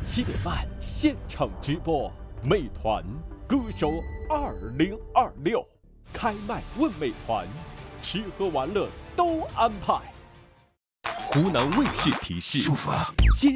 7点半现场直播，美团歌手2026开麦问美团，吃喝玩乐都安排。湖南卫视提示： 舒服啊！ 接